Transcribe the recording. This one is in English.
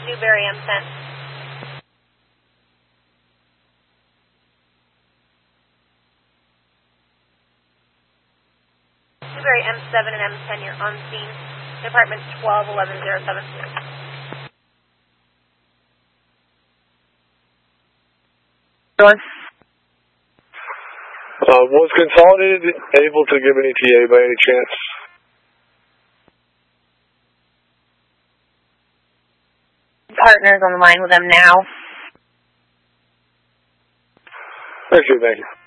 Newberry M10. Newberry M7 and M10, you're on scene. Department 121107. Was Consolidated able to give an ETA by any chance? Partners on the line with them now. Okay, thank you.